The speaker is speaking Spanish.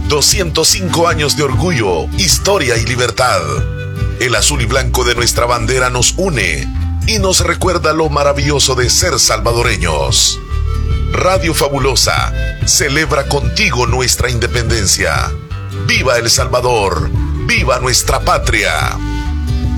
205 años de orgullo, historia y libertad. El azul y blanco de nuestra bandera nos une y nos recuerda lo maravilloso de ser salvadoreños. Radio Fabulosa celebra contigo nuestra independencia. ¡Viva El Salvador! ¡Viva nuestra patria!